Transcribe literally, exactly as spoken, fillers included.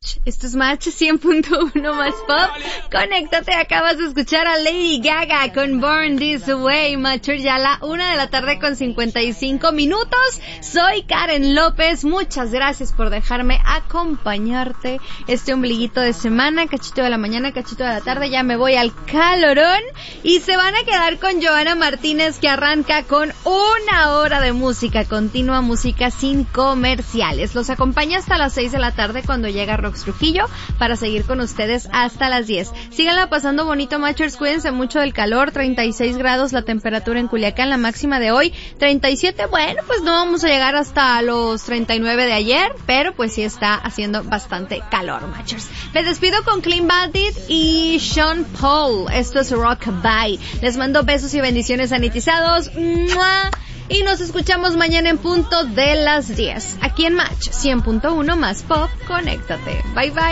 Match. Esto es Match cien punto uno más pop. Conéctate, acabas de escuchar a Lady Gaga con Born This Way. Matcher, ya la una de la tarde con cincuenta y cinco minutos. Soy Karen López. Muchas gracias por dejarme acompañarte este ombliguito de semana. Cachito de la mañana, cachito de la tarde. Ya me voy al calorón. Y se van a quedar con Joana Martínez, que arranca con una hora de música continua, música sin comerciales. Los acompaña hasta las seis de la tarde cuando llega Rox Trujillo para seguir con ustedes hasta las diez. Síganla pasando bonito, Matchers. Cuídense mucho del calor. treinta y seis grados la temperatura en Culiacán, la máxima de hoy. treinta y siete, bueno, pues no vamos a llegar hasta los treinta y nueve de ayer, pero pues sí está haciendo bastante calor, Matchers. Les despido con Clean Bandit y Sean Paul. Esto es Rockabye. Les mando besos y bendiciones sanitizados. ¡Mua! Y nos escuchamos mañana en punto de las diez. Aquí en Match cien punto uno más pop. Conéctate. Bye bye.